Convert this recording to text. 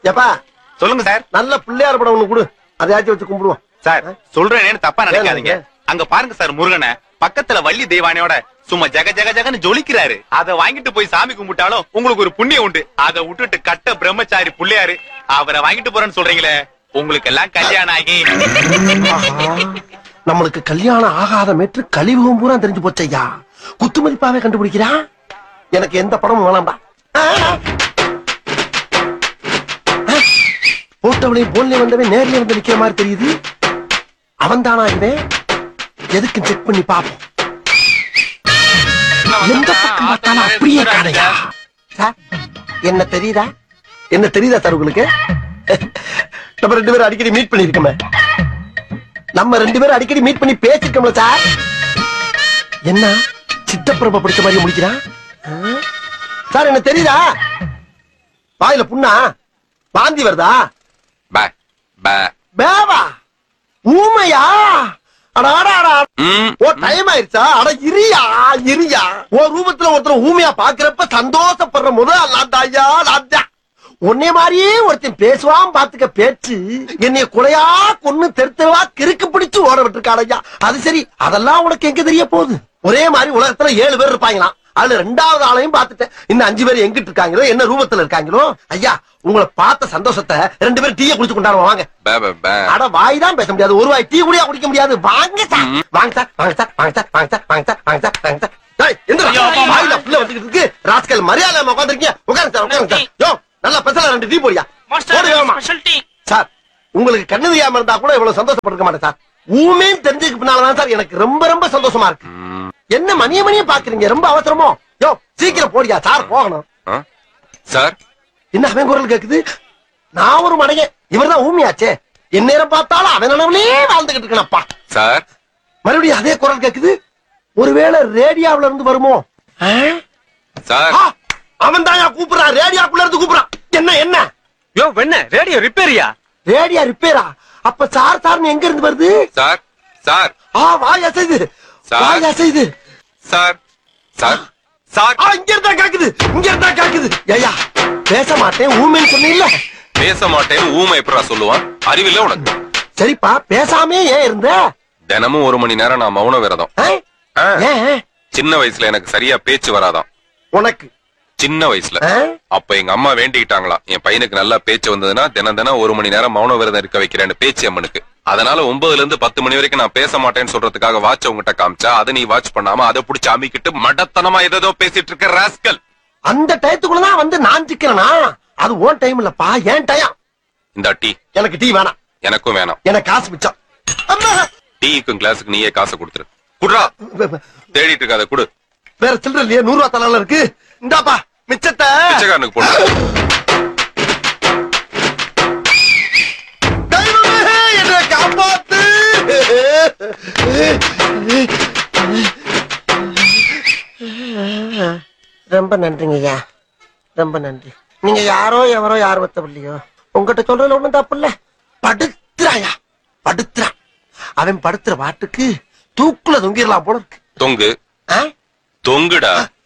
ஏப்பா சொல்லுங்க சார். நல்ல பிள்ளையார் படம் ஒண்ணு கொடு, அதையாச்சும் வச்சு கும்பிடுவோம் சார். சொல்றேன்னு தப்பா நினைக்காதீங்க. அங்க பாருங்க சார், முருகனை பக்கத்துல வள்ளி தெய்வானையோட சும்மா ஜக ஜக ஜகன்னு ஜொலிக்கிறாரு. அத வாங்கிட்டு போய் சாமி கும்பிட்டாலும் உங்களுக்கு ஒரு புண்ணியம் உண்டு. அதை விட்டுட்டு கட்ட பிரம்மச்சாரி புள்ளையாரு அவரை வாங்கிட்டு போறேன்னு சொல்றீங்களே, உங்களுக்கு எல்லாம் கல்யாணம் ஆகி. நம்மளுக்கு கல்யாணம் ஆகாத மேற்று கழிவுகம் பூரா தெரிஞ்சு போச்சையா. குத்து மதிப்பாவே கண்டுபிடிக்கிறா. எனக்கு எந்த படமும் வேணாம்டா. போட்டவளையும் போன்ல வந்தவன் நேர்ல வந்து நிக்கிற மாதிரி தெரியுது. அவன் தானா இவன்? எதுக்கு செக் பண்ணி பாப்போம். எந்த பக்கம் பார்த்தாலும் அப்படியே காணையா. சார் என்ன தெரியுதா? என்ன தெரியுதா சார் உங்களுக்கு? நம்ம 2 பேரும் அடிக்கடி மீட் பண்ணிருக்கோமே. நம்ம 2 பேரும் அடிக்கடி மீட் பண்ணி பேசிருக்கோம்ல சார். என்ன சித்தப்பிரப பிடிச்ச மாதிரி முடிக்கிறான் சார்? என்ன தெரியுதா? வாயில புண்ணா? வாந்தி வருதா? பேவா ஊமையா? ஓ டைம் ஆயிருச்சா? அட இரியா இரியா. ஓ ரூபத்துல ஒருத்தர் ஊமையா பாக்குறப்ப சந்தோஷப்படுற முதல் லாத்தாயா லாத்தா. உன்னை மாதிரியே ஒருத்தன் பேசுவான் பாத்துக்க பேச்சு. என்னைய குலையா கொன்னு தெருத்தவா கிறுக்கு பிடிச்சு ஓட விட்டுருக்காடையா. அது சரி, அதெல்லாம் உனக்கு எங்க தெரிய போகுது? ஒரே மாதிரி உலகத்துல 7 பேர் இருப்பாங்களாம். அதுல 2வது ஆளையும் பாத்துட்டேன். இன்னும் 5 பேர் எங்கிட்டு இருக்காங்களோ, என்ன ரூபத்துல இருக்காங்களோ. ஐயா உங்களை பார்த்த சந்தோஷத்தை 2 பேரும் டீயை குடிச்சு கொண்டாடுவோம் வாங்க. அட வாய் தான் பேச முடியாது, ஒரு வாய் டீ குடியா குடிக்க முடியாது. வாங்க சார் வாங்க சார் வாங்க சார் வாங்க சார் வாங்க சார் வாங்க சார் வாங்க சார் வாங்க சார். வாயில புள்ள வந்துகிட்டு இருக்கு ராஸ்கல். மரியாதை உட்காந்துருக்கீங்க. உட்காருங்க சார் உட்காருங்க சார். யோ நல்லா பெசல 2 டீ போடியா. சார் உங்களுக்கு கண்ணு தெரியாம இருந்தா கூட இவ்வளவு சந்தோஷப்பட்டிருக்க மாட்டேன் சார். ஊமேன்னு தெரிஞ்சதுக்கு பின்னாலதான் சார் எனக்கு ரொம்ப ரொம்ப சந்தோஷமா இருக்கு. என்ன மணிய பாக்குறீங்க? ரொம்ப அவசரமோ? யோ சீக்கிரம் போடியா சார் போகணும். சார் என்ன அவன் குரல் கேக்குது? நான் ஒரு மடையன், இவர்தான் ஊமியாச்சே. என் நேரம் பார்த்தாலும் அவன் நினைவுலயே வாழ்ந்துகிட்டு இருக்கனப்பா. சார் மறுபடியும் அதே குரல் கேக்குது. ஒருவேளை ரேடியோவுல இருந்து வருமோ? சார் அவன் தான் கூப்பிடுறான், ரேடியோக்குள்ள இருந்து கூப்பிடுறான். என்ன என்ன யோ வெண்ண ரேடியோ ரிப்பேரியா? ரேடியோ ரிப்பேரா? அப்ப சார் சார்னு எங்க இருந்து வருது? சார் சார் வாய் அசைது, வாய் அசைது. சார் சார் சார் இங்க இருந்தா கேக்குது, இங்க இருந்தா கேக்குது. ஐயா பேச மாட்டேன் ஊமைன்னு சொன்னீல்ல. பேச மாட்டேன்னு ஊமை எப்படா சொல்லுவான்? அறிவில்ல உனக்கு? சரிப்பா பேசாமே ஏன் இருந்த? தினமும் 1 மணி நேரம் நான் மௌன விரதம். சின்ன வயசுல எனக்கு சரியா பேச்சு வராதான். உனக்கு சின்ன வயசுல அப்ப எங்க அம்மா வேண்டிக்கிட்டாங்களாம், என் பையனுக்கு நல்லா பேச்சு வந்ததுன்னா தினம் 1 மணி நேரம் மௌன விரதம் இருக்க வைக்கிறேன்னு பேச்சு அம்மனுக்கு. அதனால 9ல இருந்து 10 மணி வரைக்கும் நான் பேச மாட்டேன்னு சொல்றதுக்காக வாட்ச் உங்ககிட்ட காமிச்சா அதை நீ வாட்ச் பண்ணாம அதை புடிச்சு அமிக்கிட்டு மடத்தனமா ஏதோ பேசிட்டு இருக்க ராஸ்கல். அந்த டயத்துக்குள்ளதான் வந்து நான் சிக்கிறேனா? அது ஓன் டைம் இல்லப்பா, ஏன் டைம். இந்த டீ எனக்கு டீ வேணாம். எனக்கும் வேணாம். எனக்கு காசு மிச்சம். டீக்கும் கிளாஸுக்கு நீயே காசு கொடுத்துரு. குடுறா, தேடிட்டு இருக்காத குடு. வேற சில்லற இல்லையா? 100 ரூபா தலால இருக்கு. இந்தாப்பா மிச்சத்தை பிச்சைக்காரனுக்கு போடு. என்ன காப்பாத்து. ரொம்ப நன்றிங்க ஐயா, ரொம்ப நன்றி. நீங்க யாரோ எவரோ யார் வத்தவில்லையோ, உங்ககிட்ட சொல்றதுல ஒண்ணும் தப்பு இல்ல. படுத்துறாயா படுத்துறான். அவன் படுத்துற பாட்டுக்கு தூக்குல தொங்கிடலாம் போல இருக்கு. தொங்கு தொங்குடா.